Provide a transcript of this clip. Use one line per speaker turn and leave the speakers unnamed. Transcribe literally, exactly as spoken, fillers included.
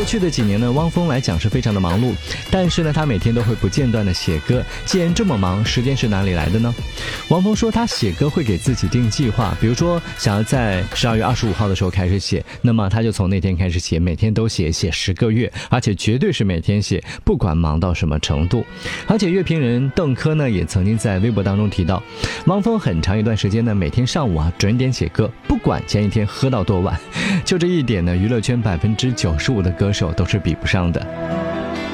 去的几年呢，汪峰来讲是非常的忙碌，但是呢，他每天都会不间断的写歌。既然这么忙，时间是哪里来的呢？汪峰说他写歌会给自己定计划，比如说想要在十二月二十五号的时候开始写，那么他就从那天开始写，每天都写，写十个月，而且绝对是每天写，不管忙到什么程度。而且乐评人邓科呢也曾经在微博当中提到，汪峰很长一段时间呢，每天上午啊准点写歌，不管前一天喝到多晚。就这一点呢，娱乐圈百分之九十五的歌手都是比不上的。